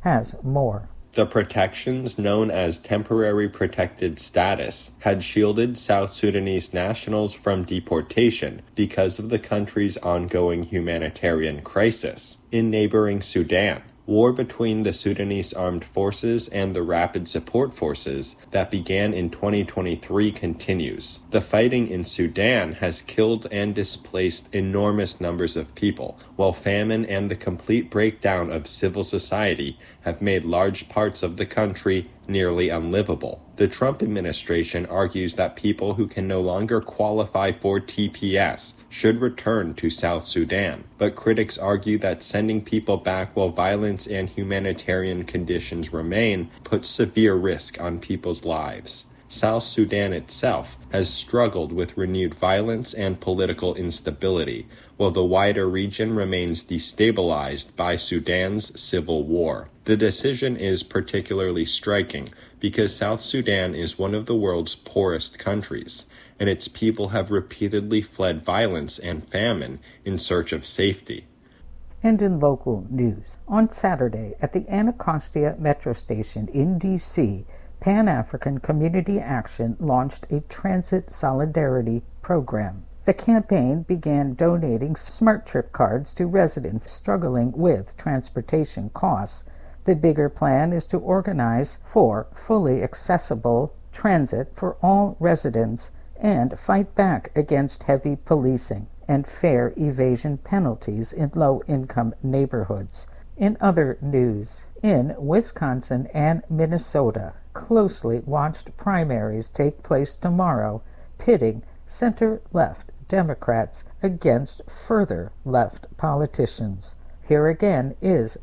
has more. The protections known as temporary protected status had shielded South Sudanese nationals from deportation because of the country's ongoing humanitarian crisis. In neighboring Sudan, war between the Sudanese Armed Forces and the Rapid Support Forces that began in 2023 continues. The fighting in Sudan has killed and displaced enormous numbers of people, while famine and the complete breakdown of civil society have made large parts of the country nearly unlivable. The Trump administration argues that people who can no longer qualify for TPS should return to South Sudan, but critics argue that sending people back while violence and humanitarian conditions remain puts severe risk on people's lives. South Sudan itself has struggled with renewed violence and political instability, while the wider region remains destabilized by Sudan's civil war. The decision is particularly striking because South Sudan is one of the world's poorest countries, and its people have repeatedly fled violence and famine in search of safety. And in local news, on Saturday at the Anacostia Metro Station in D.C., Pan-African Community Action launched a transit solidarity program. The campaign began donating Smart Trip cards to residents struggling with transportation costs. The bigger plan is to organize for fully accessible transit for all residents and fight back against heavy policing and fare evasion penalties in low-income neighborhoods. In other news, in Wisconsin and Minnesota, closely watched primaries take place tomorrow, pitting center-left Democrats against further left politicians. Here again is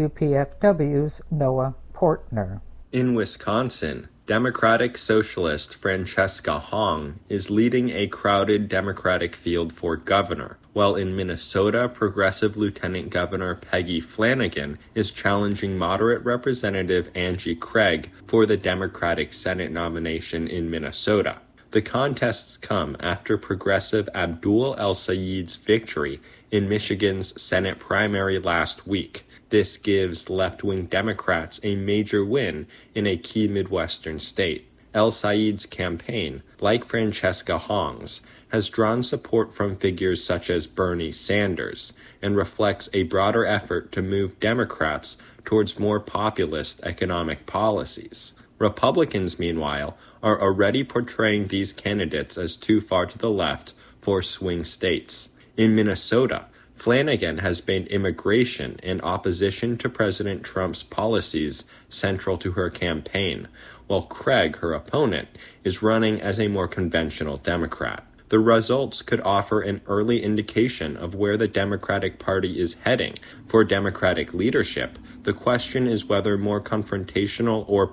WPFW's Noah Portner. In Wisconsin, Democratic Socialist Francesca Hong is leading a crowded Democratic field for governor, while in Minnesota, Progressive Lieutenant Governor Peggy Flanagan is challenging moderate Representative Angie Craig for the Democratic Senate nomination in Minnesota. The contests come after Progressive Abdul El-Sayed's victory in Michigan's Senate primary last week. This gives left-wing Democrats a major win in a key Midwestern state. El-Sayed's campaign, like Francesca Hong's, has drawn support from figures such as Bernie Sanders and reflects a broader effort to move Democrats towards more populist economic policies. Republicans, meanwhile, are already portraying these candidates as too far to the left for swing states. In Minnesota, Flanagan has made immigration and opposition to President Trump's policies central to her campaign, while Craig, her opponent, is running as a more conventional Democrat. The results could offer an early indication of where the Democratic Party is heading for Democratic leadership. The question is whether more confrontational or